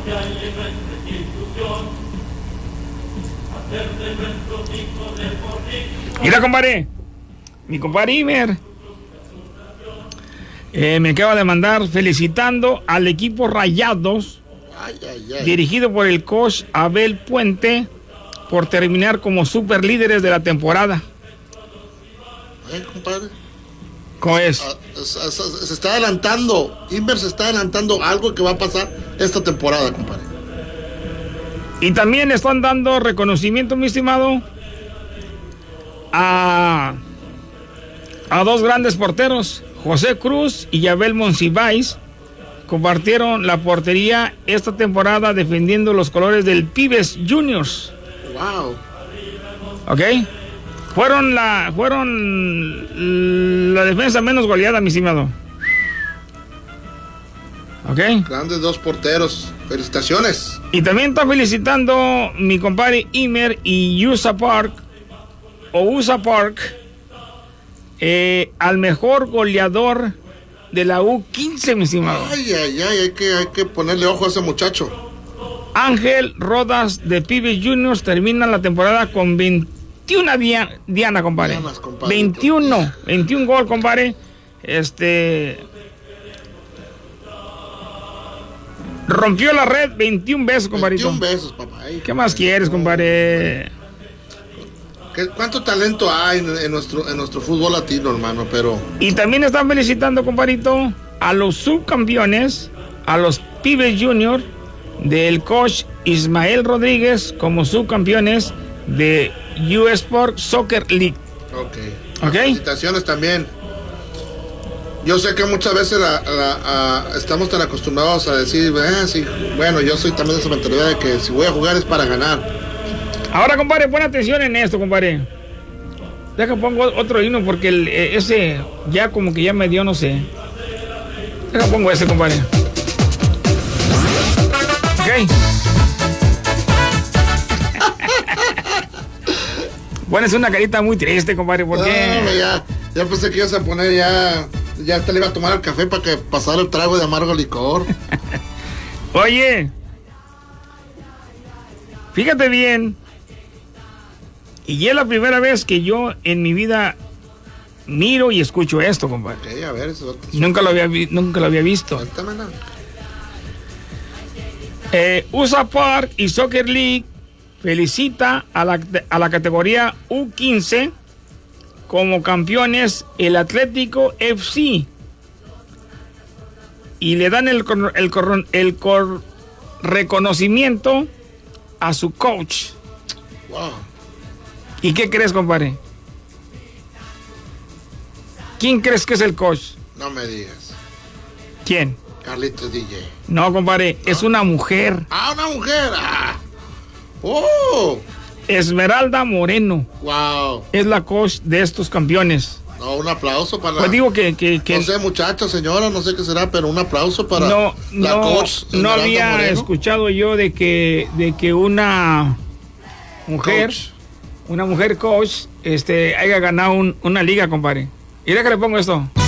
Mira, compadre, mi compadre Imer me acaba de mandar felicitando al equipo Rayados, dirigido por el coach Abel Puente, por terminar como super líderes de la temporada. Compadre. ¿Cómo es? Se está adelantando, Imer se está adelantando algo que va a pasar esta temporada, compadre. Y también están dando reconocimiento, mi estimado, a dos grandes porteros, José Cruz y Abel Monsiváis. Compartieron la portería esta temporada defendiendo los colores del Pibes Juniors. Wow. ¿Ok? Fueron la defensa menos goleada, mi estimado. ¿Ok? Grandes dos porteros. Felicitaciones. Y también está felicitando mi compadre Imer y USA Park al mejor goleador de la U15, mi estimado. Hay que ponerle ojo a ese muchacho. Ángel Rodas de Pibes Juniors termina la temporada con 21 diana, compadre. Dianas, compadre. 21 gol, compadre. Rompió la red 21 veces, compadrito. 21 veces, papá. ¿Qué más quieres, compadre? ¿Cuánto talento hay en nuestro fútbol latino, hermano? Pero... Y también están felicitando, compadrito, a los subcampeones, a los Pibes Junior del coach Ismael Rodríguez como subcampeones de US Sport Soccer League. Ok. Felicitaciones también. Yo sé que muchas veces estamos tan acostumbrados a decir, sí, bueno, yo soy también de esa mentalidad de que si voy a jugar es para ganar. Ahora, compadre, pon atención en esto, compadre. Deja que pongo otro himno porque ese ya como que ya me dio, no sé. Deja que pongo ese, compadre. Ok. Pones una carita muy triste, compadre, ¿por qué? No, ya pensé que ibas a poner ya te le iba a tomar el café para que pasara el trago de amargo licor. Oye, fíjate bien. Y es la primera vez que yo en mi vida miro y escucho esto, compadre. Ok, a ver, eso. Nunca lo había visto. Cuéntamela. USA Park y Soccer League felicita a la categoría U15 como campeones el Atlético FC y le dan el reconocimiento a su coach. Wow. ¿Y qué crees, compadre? ¿Quién crees que es el coach? No me digas. ¿Quién? Carlitos DJ. No, compadre, ¿no? Es una mujer. Ah, una mujer. Oh. Esmeralda Moreno. Wow. Es la coach de estos campeones. No, un aplauso para... Pues digo que no sé, muchacha, señora, no sé qué será, pero un aplauso para la coach. No había Moreno. Escuchado yo de que una mujer... Coach. Una mujer coach haya ganado una liga, compadre. Y ya que le pongo esto.